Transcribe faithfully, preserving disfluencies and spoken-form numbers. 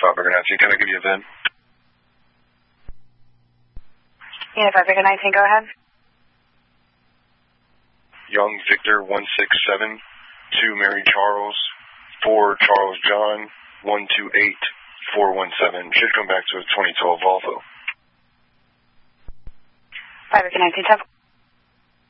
five Victor nineteen. Can I give you a V I N? Yeah, five Victor nineteen, go ahead. Young Victor one six seven, two Mary Charles, four Charles John, one two eight, four one seven. Should come back to a twenty twelve Volvo. five Victor nineteen,